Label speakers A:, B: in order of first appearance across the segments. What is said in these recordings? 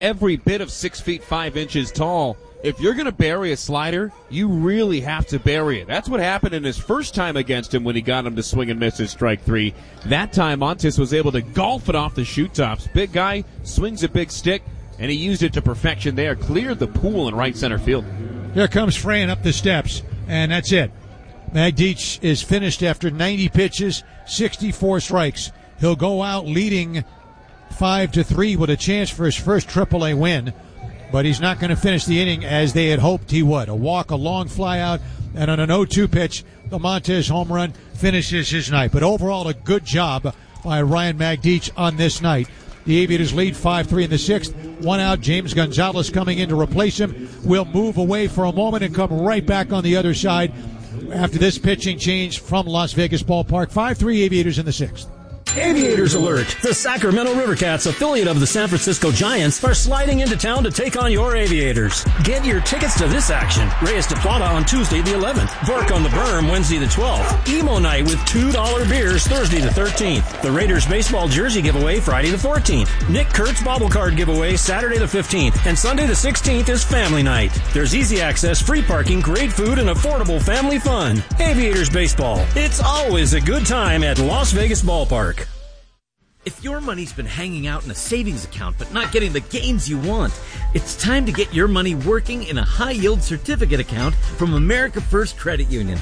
A: every bit of 6 feet 5 inches tall. If you're going to bury a slider, you really have to bury it. That's what happened in his first time against him when he got him to swing and miss his strike three. That time, Montes was able to golf it off the shoot tops. Big guy, swings a big stick, and he used it to perfection there. Cleared the pool in right center field.
B: Here comes Frein up the steps, and that's it. Magdic is finished after 90 pitches, 64 strikes. He'll go out leading 5-3 with a chance for his first AAA win. But he's not going to finish the inning as they had hoped he would. A walk, a long fly out, and on an 0-2 pitch, the Montes home run finishes his night. But overall, a good job by Ryan Magdic on this night. The Aviators lead 5-3 in the sixth. One out, James Gonzalez coming in to replace him. Will move away for a moment and come right back on the other side after this pitching change from Las Vegas Ballpark. 5-3 Aviators in the sixth.
C: Aviators alert! The Sacramento Rivercats, affiliate of the San Francisco Giants, are sliding into town to take on your Aviators. Get your tickets to this action. Reyes de Plata on Tuesday the 11th. Bork on the Berm Wednesday the 12th. Emo Night with $2 beers Thursday the 13th. The Raiders baseball jersey giveaway Friday the 14th. Nick Kurtz bobble card giveaway Saturday the 15th. And Sunday the 16th is Family Night. There's easy access, free parking, great food, and affordable family fun. Aviators baseball. It's always a good time at Las Vegas Ballpark.
D: If your money's been hanging out in a savings account but not getting the gains you want, it's time to get your money working in a high-yield certificate account from America First Credit Union.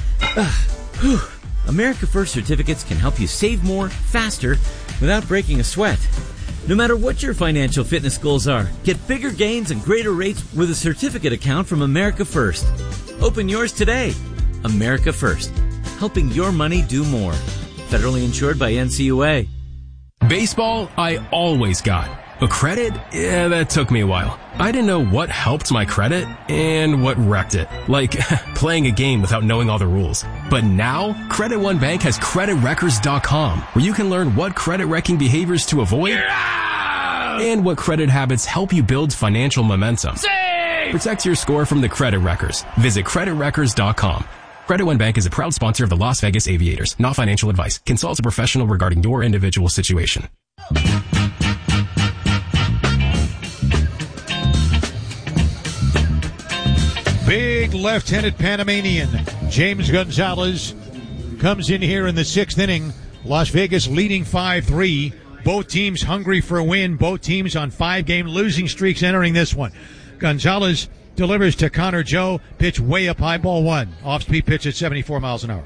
D: America First certificates can help you save more, faster, without breaking a sweat. No matter what your financial fitness goals are, get bigger gains and greater rates with a certificate account from America First. Open yours today. America First, helping your money do more. Federally insured by NCUA.
E: Baseball, I always got. But credit? Yeah, that took me a while. I didn't know what helped my credit and what wrecked it. Like, playing a game without knowing all the rules. But now, Credit One Bank has CreditWreckers.com, where you can learn what credit-wrecking behaviors to avoid and what credit habits help you build financial momentum. Protect your score from the Credit Wreckers. Visit CreditWreckers.com. Credit One Bank is a proud sponsor of the Las Vegas Aviators. Not financial advice. Consult a professional regarding your individual situation.
B: Big left-handed Panamanian James Gonzalez comes in here in the sixth inning. Las Vegas leading 5-3. Both teams hungry for a win. Both teams on 5-game losing streaks entering this one. Gonzalez delivers to Connor Joe. Pitch way up high, ball one. Off-speed pitch at 74 miles an hour.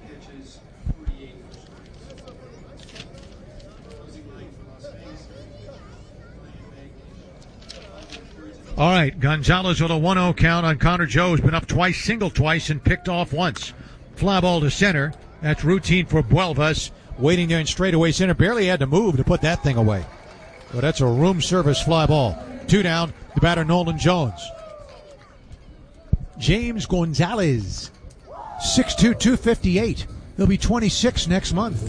B: All right, Gonzalez with a 1-0 count on Connor Joe. Has been up twice, singled twice, and picked off once. Fly ball to center. That's routine for Buelvas. Waiting there in straightaway center. Barely had to move to put that thing away. But that's a room service fly ball. 2 down, the batter Nolan Jones. James Gonzalez, 6'2", 258. He'll be 26 next month.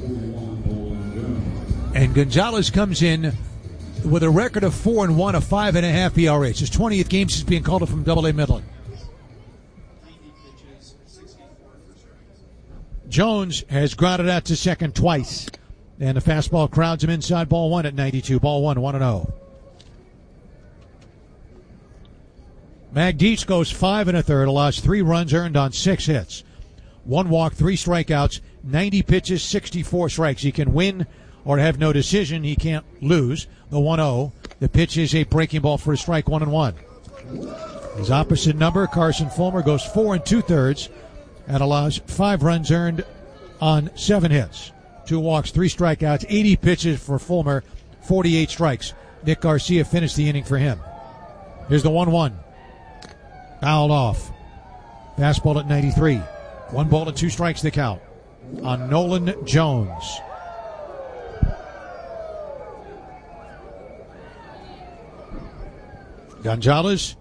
B: And Gonzalez comes in with a record of 4-1, a 5.5 ERA. It's his 20th game since being called up from AA Midland. Jones has grounded out to second twice. And the fastball crowds him inside, ball one at 92. Ball one, 1-0. Magdic goes 5 1/3, allows 3 runs earned on 6 hits. 1 walk, 3 strikeouts, 90 pitches, 64 strikes. He can win or have no decision. He can't lose. The 1-0. The pitch is a breaking ball for a strike, 1-1. His opposite number, Carson Fulmer, goes 4 2/3 and allows 5 runs earned on 7 hits. 2 walks, 3 strikeouts, 80 pitches for Fulmer, 48 strikes. Nick Garcia finished the inning for him. Here's the 1-1. Fouled off. Fastball at 93. 1 ball and 2 strikes the count on Nolan Jones. Gonzalez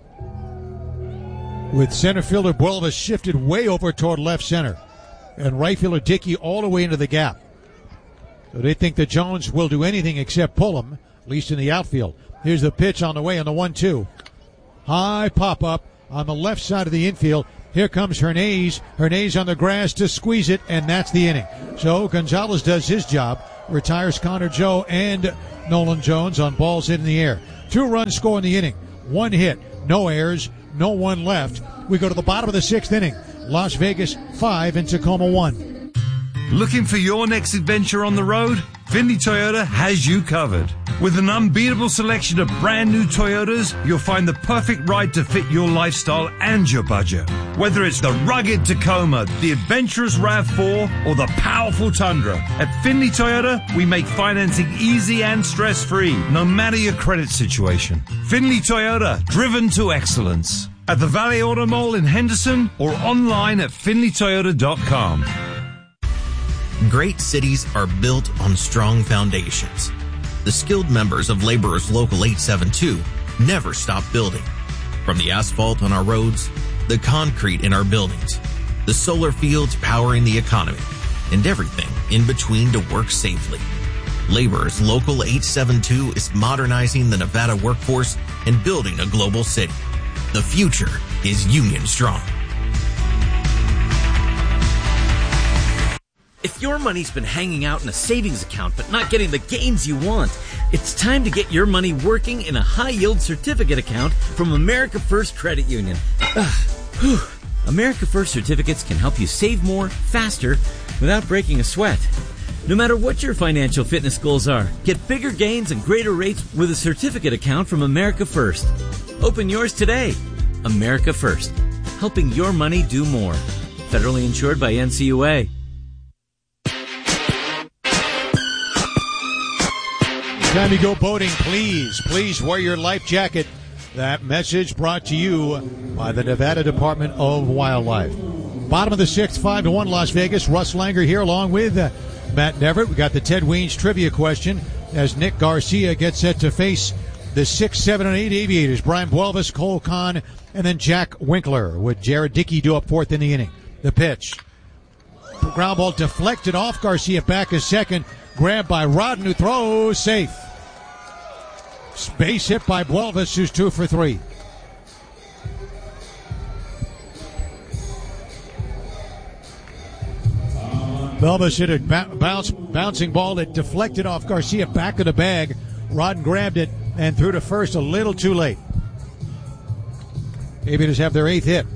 B: with center fielder Buelvas shifted way over toward left center. And right fielder Dickey all the way into the gap. So they think that Jones will do anything except pull him, at least in the outfield. Here's the pitch on the way on the 1-2. High pop-up on the left side of the infield. Here comes Hernandez. Hernandez on the grass to squeeze it, and that's the inning. So Gonzalez does his job, retires Connor Joe and Nolan Jones on balls hit in the air. 2 runs score in the inning. 1 hit, no errors, no one left. We go to the bottom of the 6th inning. Las Vegas 5 and Tacoma 1.
F: Looking for your next adventure on the road? Findlay Toyota has you covered. With an unbeatable selection of brand new Toyotas, you'll find the perfect ride to fit your lifestyle and your budget. Whether it's the rugged Tacoma, the adventurous RAV4, or the powerful Tundra, at Findlay Toyota, we make financing easy and stress-free, no matter your credit situation. Findlay Toyota, driven to excellence. At the Valley Auto Mall in Henderson or online at FindlayToyota.com.
G: Great cities are built on strong foundations. The skilled members of Laborers Local 872 never stop building. From the asphalt on our roads, the concrete in our buildings, the solar fields powering the economy, and everything in between to work safely. Laborers Local 872 is modernizing the Nevada workforce and building a global city. The future is Union Strong.
D: If your money's been hanging out in a savings account but not getting the gains you want, it's time to get your money working in a high-yield certificate account from America First Credit Union. America First certificates can help you save more, faster, without breaking a sweat. No matter what your financial fitness goals are, get bigger gains and greater rates with a certificate account from America First. Open yours today. America First, helping your money do more. Federally insured by NCUA.
B: Time to go boating, please wear your life jacket. That message brought to you by the Nevada Department of Wildlife. Bottom of the 6th, 5-1 Las Vegas. Russ Langer here along with Matt Neverett. We got the Ted Weens trivia question as Nick Garcia gets set to face the 6, 7, and 8 Aviators. Brian Buelvis, Cole Kahn, and then Jack Winkler with Jared Dickey due up 4th in the inning. The pitch. Ground ball deflected off Garcia, back a second. Grabbed by Rodden, who throws safe. Base hit by Buelvis, who's 2 for 3. Buelvis hit a bouncing ball that deflected off Garcia, back of the bag. Rodden grabbed it and threw to first a little too late. Aviators have their 8th hit.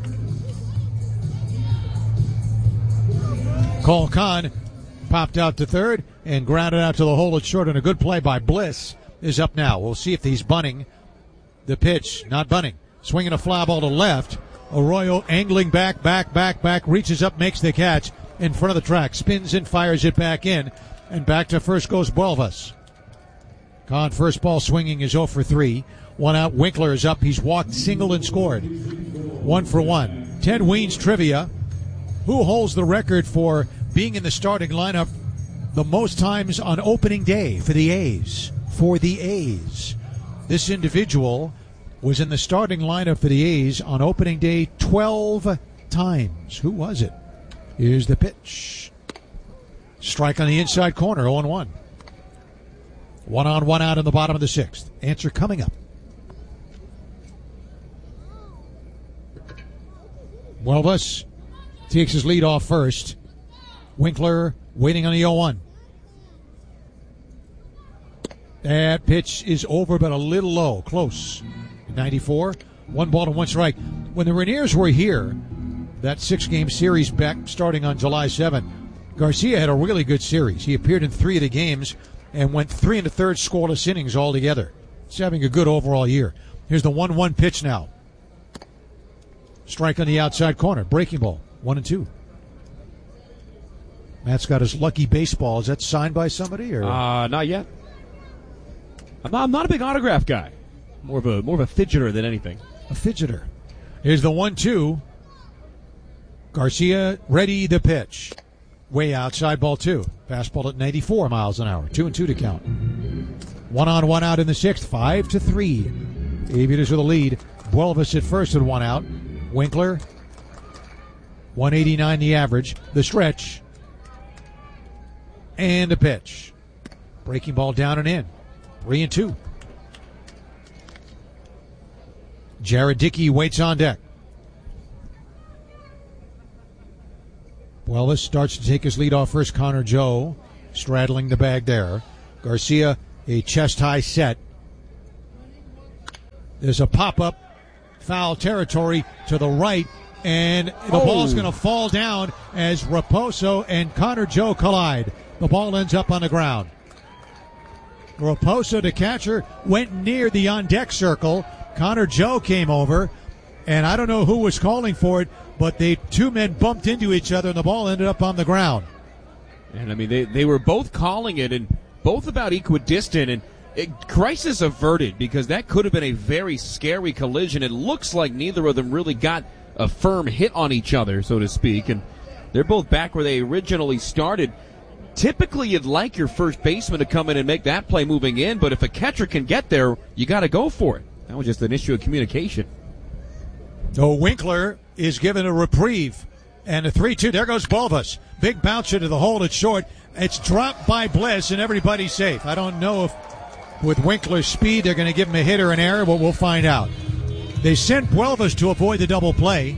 B: Cole Kahn popped out to third and grounded out to the hole at short, and a good play by Bliss is up now. We'll see if he's bunting. The pitch, not bunting. Swinging a fly ball to left. Arroyo angling back, reaches up, makes the catch in front of the track, spins and fires it back in, and back to first goes Buelvis. Kahn, first ball swinging, is 0 for 3. 1 out, Winkler is up. He's walked, singled, and scored. 1 for 1. Ted Weens trivia. Who holds the record for being in the starting lineup the most times on opening day for the A's? This individual was in the starting lineup for the A's on opening day 12 times. Who was it? Here's the pitch. Strike on the inside corner, 0-1. 1 on, 1 out in the bottom of the 6th. Answer coming up. Buelvis takes his lead off first. Winkler waiting on the 0-1. That pitch is over, but a little low. Close. 94. 1 ball and 1 strike. When the Rainiers were here, that 6-game series back starting on July 7, Garcia had a really good series. He appeared in 3 of the games and went 3 1/3 scoreless innings altogether. He's having a good overall year. Here's the 1-1 pitch now. Strike on the outside corner. Breaking ball. 1-2. Matt's got his lucky baseball. Is that signed by somebody or?
A: Not yet. I'm not a big autograph guy. More of a fidgeter than anything.
B: A fidgeter. Here's the 1-2. Garcia ready, the pitch. Way outside, ball 2. Fastball at 94 miles an hour. 2-2 to count. 1 on, 1 out in the 6th. 5-3. Aviators with the lead. Buelvis at first with 1 out. Winkler. 189 the average. The stretch. And a pitch. Breaking ball down and in. 3-2. Jared Dickey waits on deck. Buelvis starts to take his lead off first. Connor Joe straddling the bag there. Garcia a chest-high set. There's a pop-up foul territory to the right, and the ball's going to fall down as Raposo and Connor Joe collide. The ball ends up on the ground. Raposo, the catcher, went near the on-deck circle. Connor Joe came over, and I don't know who was calling for it, but the two men bumped into each other, and the ball ended up on the ground.
A: And, I mean, they were both calling it, and both about equidistant, and crisis averted, because that could have been a very scary collision. It looks like neither of them really got a firm hit on each other, so to speak, and they're both back where they originally started. Typically, you'd like your first baseman to come in and make that play moving in, but if a catcher can get there, you got to go for it. That was just an issue of communication.
B: So Winkler is given a reprieve, and a 3-2. There goes Bulvas. Big bouncer to the hole at short. It's dropped by Bliss, and everybody's safe. I don't know if with Winkler's speed they're going to give him a hit or an error, but we'll find out. They sent Buelvas to avoid the double play.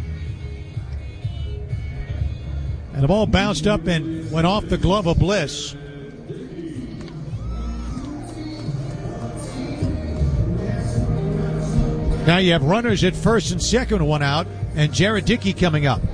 B: And the ball bounced up and went off the glove of Bliss. Now you have runners at first and second, one out, and Jared Dickey coming up.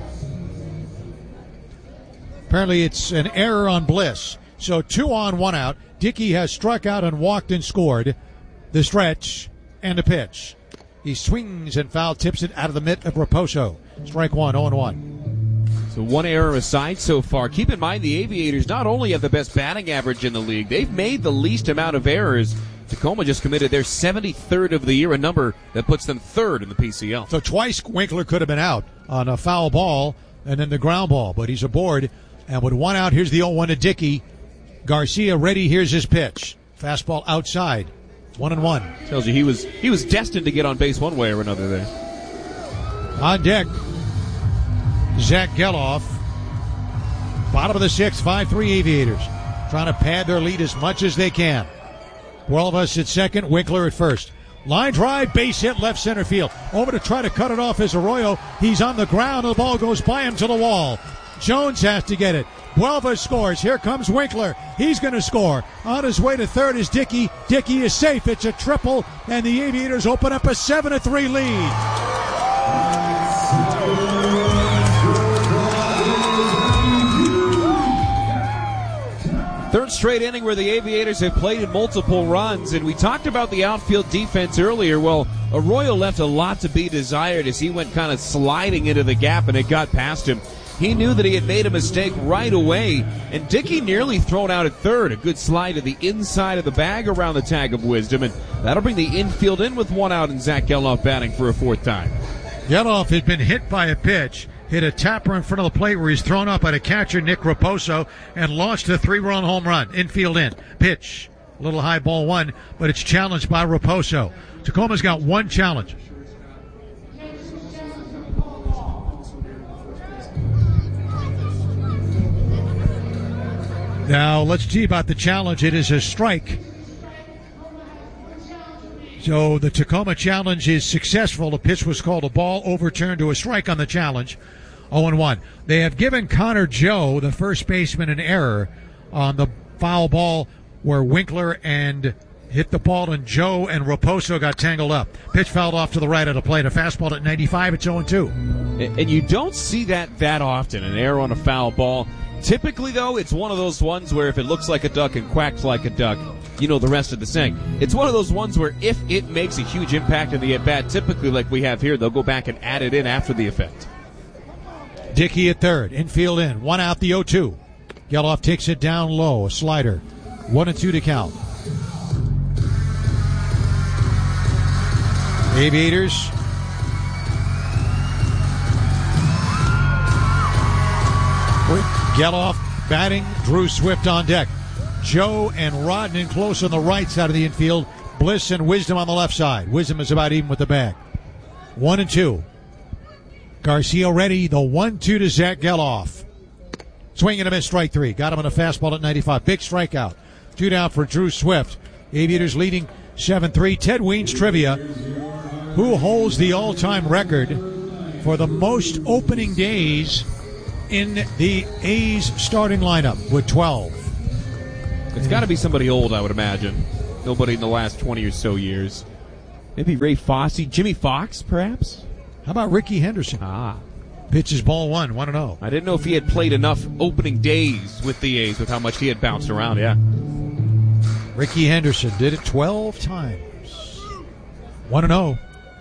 B: Apparently it's an error on Bliss. So 2 on, 1 out. Dickey has struck out and walked and scored. The stretch and the pitch. He swings and foul tips it out of the mitt of Raposo. Strike 1, 0-1.
A: So 1 error aside so far. Keep in mind the Aviators not only have the best batting average in the league, they've made the least amount of errors. Tacoma just committed their 73rd of the year, a number that puts them 3rd in the PCL.
B: So twice Winkler could have been out on a foul ball and then the ground ball, but he's aboard. And with 1 out, here's the 0-1 to Dickey. Garcia ready, here's his pitch. Fastball outside. 1-1.
A: Tells you he was destined to get on base one way or another there.
B: On deck, Zach Geloff. Bottom of the 6th, 5-3 Aviators. Trying to pad their lead as much as they can. Buelvas at second, Winkler at first. Line drive, base hit, left center field. Over to try to cut it off is Arroyo. He's on the ground, and the ball goes by him to the wall. Jones has to get it. Buelvas scores. Here comes Winkler. He's going to score. On his way to third is Dickey. Dickey is safe. It's a triple, and the Aviators open up a 7-3 lead.
A: Third straight inning where the Aviators have played in multiple runs, and we talked about the outfield defense earlier. Well, Arroyo left a lot to be desired as he went kind of sliding into the gap, and it got past him. He knew that he had made a mistake right away, and Dickey nearly thrown out at third. A good slide to the inside of the bag around the tag of Wisdom, and that'll bring the infield in with 1 out and Zach Geloff batting for a 4th time.
B: Geloff had been hit by a pitch, hit a tapper in front of the plate where he's thrown up by the catcher, Nick Raposo, and launched a 3-run home run. Infield in. Pitch. A little high ball 1, but it's challenged by Raposo. Tacoma's got 1 challenge. Now, let's see about the challenge. It is a strike. So the Tacoma challenge is successful. The pitch was called a ball, overturned to a strike on the challenge. 0-1. They have given Connor Joe, the first baseman, an error on the foul ball where Winkler and hit the ball and Joe and Raposo got tangled up. Pitch fouled off to the right of the plate. A fastball at 95. It's 0-2.
A: And you don't see that often, an error on a foul ball. Typically, though, it's one of those ones where if it looks like a duck and quacks like a duck, you know the rest of the saying. It's one of those ones where if it makes a huge impact in the at-bat, typically like we have here, they'll go back and add it in after the effect.
B: Dickey at third, infield in, 1 out, the 0-2. Geloff takes it down low, a slider, 1-2 to count. Aviators Geloff batting, Drew Swift on deck. Joe and Rodman close on the right side of the infield. Bliss and Wisdom on the left side. Wisdom is about even with the bag. 1-2. Garcia ready. The 1-2 to Zach Geloff. Swing and a miss, strike 3. Got him on a fastball at 95. Big strikeout. 2 down for Drew Swift. Aviators leading 7-3. Ted Weens trivia. Who holds the all-time record for the most opening days in the A's starting lineup with 12?
A: It's got to be somebody old, I would imagine. Nobody in the last 20 or so years. Maybe Ray Fosse, Jimmy Fox, perhaps?
B: How about Ricky Henderson? Pitches ball 1-0.
A: I didn't know if he had played enough opening days with the A's with how much he had bounced around, yeah.
B: Ricky Henderson did it 12 times. 1-0.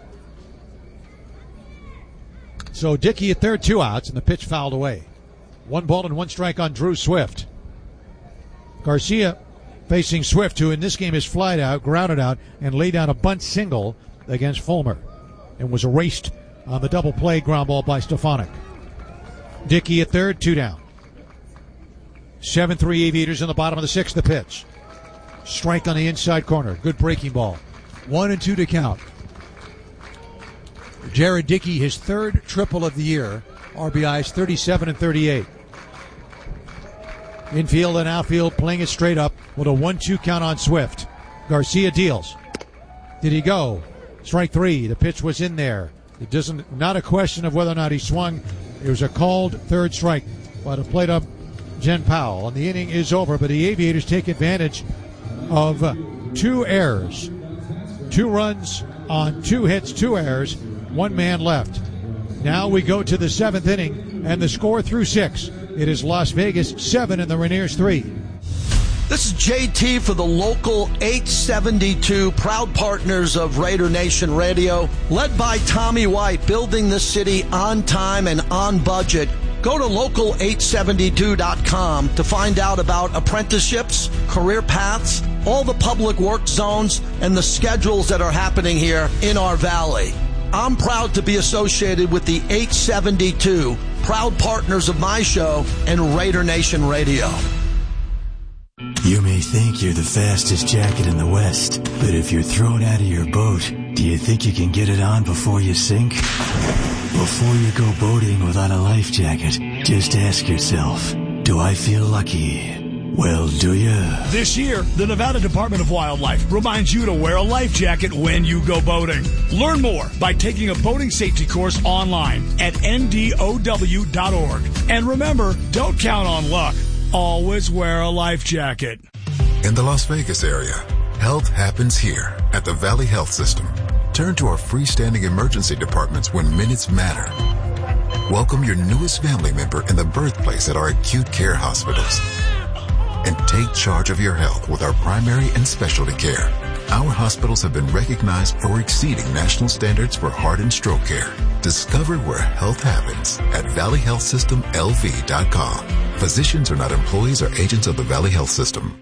B: So Dickey at third, 2 outs, and the pitch fouled away. 1 ball and 1 strike on Drew Swift. Garcia facing Swift, who in this game is flied out, grounded out, and laid down a bunt single against Fulmer and was erased on the double play ground ball by Stefanik. Dickey at third, 2 down. 7-3 Aviators in the bottom of the 6th. The pitch. Strike on the inside corner. Good breaking ball. 1-2 to count. Jared Dickey, his 3rd triple of the year. RBIs 37 and 38. Infield and outfield playing it straight up with a 1-2 count on Swift. Garcia deals. Did he go? Strike 3. The pitch was in there. It doesn't, not a question of whether or not he swung. It was a called 3rd strike by the plate up Jen Powell. And the inning is over, but the Aviators take advantage of 2 errors. 2 runs on 2 hits, 2 errors, 1 man left. Now we go to the 7th inning, and the score through 6. It is Las Vegas 7 and the Rainiers 3.
H: This is JT for the local 872, proud partners of Raider Nation Radio, led by Tommy White, building this city on time and on budget. Go to local872.com to find out about apprenticeships, career paths, all the public work zones, and the schedules that are happening here in our valley. I'm proud to be associated with the 872, proud partners of my show and Raider Nation Radio.
I: You may think you're the fastest jacket in the West, but if you're thrown out of your boat, do you think you can get it on before you sink? Before you go boating without a life jacket, just ask yourself, do I feel lucky? Well, do you?
J: This year, the Nevada Department of Wildlife reminds you to wear a life jacket when you go boating. Learn more by taking a boating safety course online at ndow.org. And remember, don't count on luck. Always wear a life jacket.
K: In the Las Vegas area, health happens here at the Valley Health System. Turn to our freestanding emergency departments when minutes matter. Welcome your newest family member in the birthplace at our acute care hospitals. And take charge of your health with our primary and specialty care. Our hospitals have been recognized for exceeding national standards for heart and stroke care. Discover where health happens at valleyhealthsystemlv.com. Physicians are not employees or agents of the Valley Health System.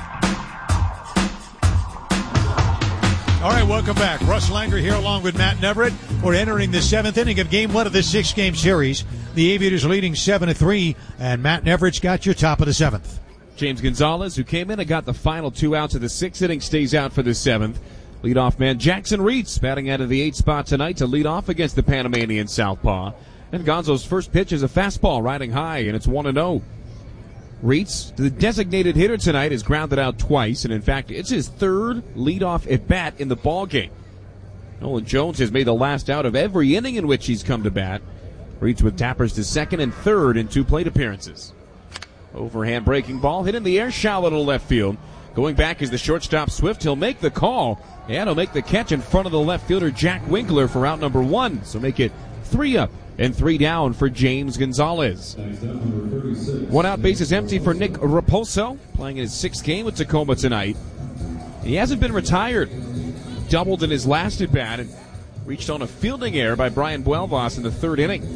B: All right, welcome back. Russ Langer here along with Matt Neverett. We're entering the 7th inning of Game 1 of this 6-game series. The Aviators leading 7-3, and Matt Neverett's got your top of the 7th.
A: James Gonzalez, who came in and got the final 2 outs of the 6th inning, stays out for the 7th. Leadoff man Jackson Reitz batting out of the 8th spot tonight to lead off against the Panamanian southpaw. And Gonzo's first pitch is a fastball riding high, and it's 1-0. Reitz, the designated hitter tonight, is grounded out twice, and in fact, it's his 3rd leadoff at bat in the ballgame. Nolan Jones has made the last out of every inning in which he's come to bat. Reitz with tappers to 2nd and 3rd in 2 plate appearances. Overhand breaking ball hit in the air, shallow to left field. Going back is the shortstop Swift. He'll make the call, and he'll make the catch in front of the left fielder Jack Winkler for out number 1. So make it 3 up and 3 down for James Gonzalez. 1 out, bases empty for Nick Raposo, playing in his 6th game with Tacoma tonight. He hasn't been retired. Doubled in his last at bat and reached on a fielding error by Brian Buelvas in the 3rd inning.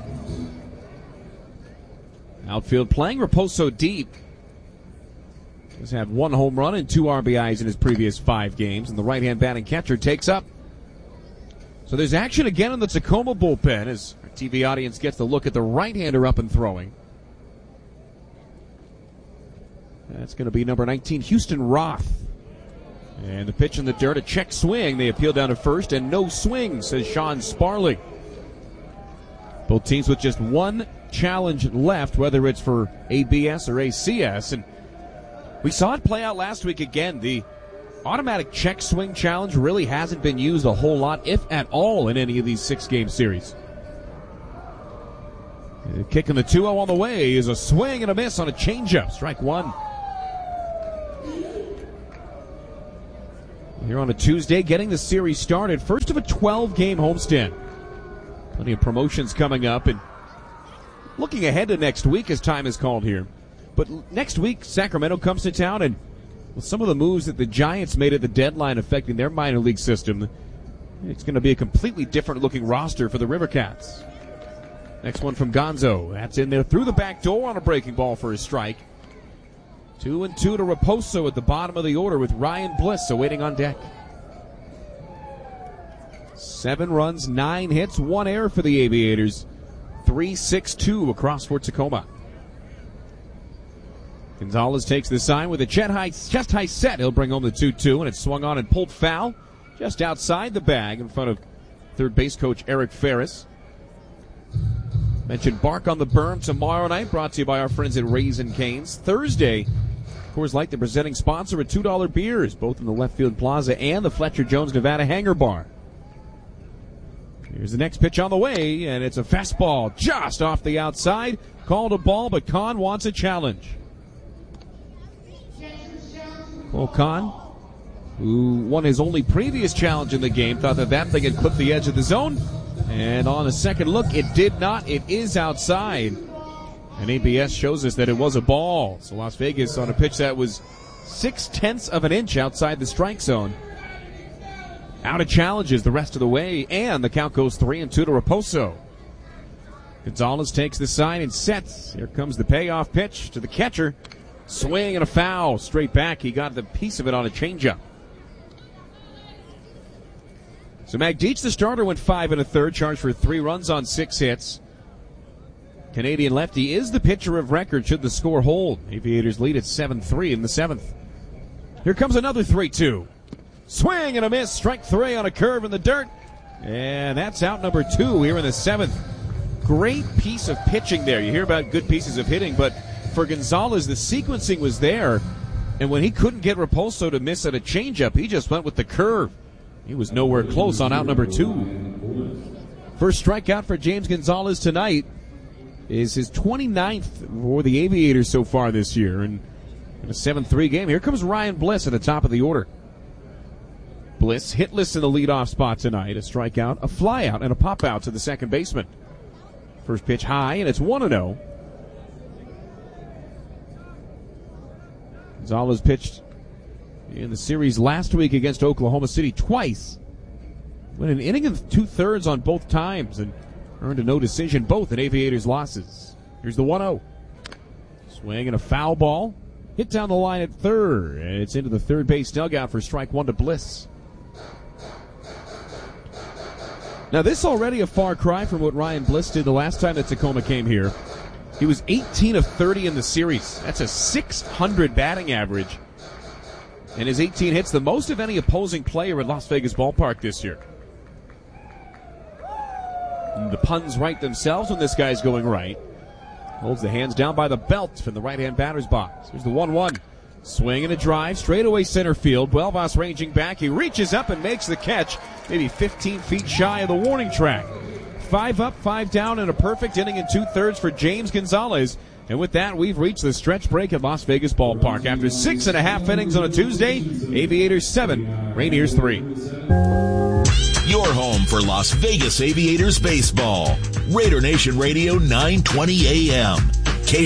A: Outfield playing Raposo deep. He's had 1 home run and 2 RBIs in his previous 5 games, and the right-hand batting catcher takes up. So there's action again in the Tacoma bullpen as our TV audience gets to look at the right-hander up and throwing. That's going to be number 19, Houston Roth. And the pitch in the dirt, a check swing. They appeal down to first, and no swing, says Sean Sparling. Both teams with just 1 challenge left, whether it's for ABS or ACS. And we saw it play out last week again. The automatic check swing challenge really hasn't been used a whole lot, if at all, in any of these 6-game series. Kicking the 2-0 on the way is a swing and a miss on a changeup. Strike 1. here on a Tuesday, getting the series started. First of a 12-game homestand. Plenty of promotions coming up, and looking ahead to next week as time is called here. But next week, Sacramento comes to town, and with some of the moves that the Giants made at the deadline affecting their minor league system, it's going to be a completely different-looking roster for the Rivercats. Next one from Gonzo. That's in there through the back door on a breaking ball for a strike. 2-2 to Raposo at the bottom of the order with Ryan Bliss awaiting on deck. 7 runs, 9 hits, 1 error for the Aviators. 3-6-2 across for Tacoma. Gonzalez takes the sign with a chest high set. He'll bring home the 2-2, and it's swung on and pulled foul just outside the bag in front of third base coach Eric Ferris. Mentioned Bark on the Berm tomorrow night, brought to you by our friends at Raisin Canes. Thursday, Coors Light, the presenting sponsor, with $2 beers, both in the Left Field Plaza and the Fletcher Jones Nevada Hangar Bar. Here's the next pitch on the way, and it's a fastball just off the outside. Called a ball, but Kahn wants a challenge. Well, Kahn, who won his only previous challenge in the game, thought that thing had clipped the edge of the zone. And on a second look, it did not. It is outside. And ABS shows us that it was a ball. So Las Vegas on a pitch that was 0.6 of an inch outside the strike zone. Out of challenges the rest of the way, and the count goes 3-2 to Raposo. Gonzalez takes the sign and sets. Here comes the payoff pitch to the catcher. Swing and a foul straight back. He got the piece of it on a changeup. So Magdic, the starter, went 5 1/3, charged for 3 runs on 6 hits. Canadian lefty is the pitcher of record should the score hold. Aviators lead at 7-3 in the 7th. Here comes another 3-2. Swing and a miss. Strike 3 on a curve in the dirt. And that's out number 2 here in the 7th. Great piece of pitching there. You hear about good pieces of hitting, but for Gonzalez, the sequencing was there. And when he couldn't get Raposo to miss at a changeup, he just went with the curve. He was nowhere close on out number 2. First strikeout for James Gonzalez tonight is his 29th for the Aviators so far this year. And in a 7-3 game, here comes Ryan Bliss at the top of the order. Bliss hitless in the leadoff spot tonight. A strikeout, a flyout, and a pop-out to the second baseman. First pitch high, and it's 1-0. Gonzalez pitched in the series last week against Oklahoma City twice. Went an inning and 2/3 on both times and earned a no decision both in Aviators losses. Here's the 1-0. Swing and a foul ball. Hit down the line at third. And it's into the third base dugout for strike 1 to Bliss. Now this already a far cry from what Ryan Bliss did the last time that Tacoma came here. He was 18 of 30 in the series. That's a .600 batting average. And his 18 hits, the most of any opposing player at Las Vegas Ballpark this year. And the puns write themselves when this guy's going right. Holds the hands down by the belt from the right-hand batter's box. Here's the 1-1. Swing and a drive, straightaway center field. Buelvas ranging back. He reaches up and makes the catch, maybe 15 feet shy of the warning track. 5 up, 5 down, and a perfect inning and 2/3 for James Gonzalez. And with that, we've reached the stretch break at Las Vegas Ballpark. After 6.5 innings on a Tuesday, Aviators 7, Rainiers 3.
L: Your home for Las Vegas Aviators baseball. Raider Nation Radio 920 AM.